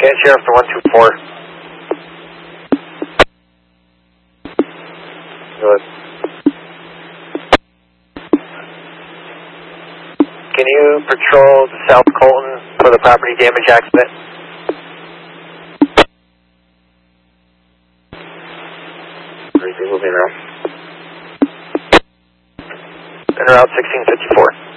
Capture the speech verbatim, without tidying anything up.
Scan Sheriff to one two four. Good. Can you patrol the South Colton for the property damage accident? Moving around. En route sixteen fifty-four.